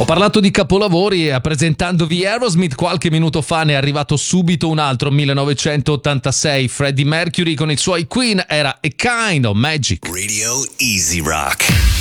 Ho parlato di capolavori e presentandovi Aerosmith qualche minuto fa ne è arrivato subito un altro, 1986, Freddie Mercury con i suoi Queen, era A Kind of Magic. Radio Easy Rock.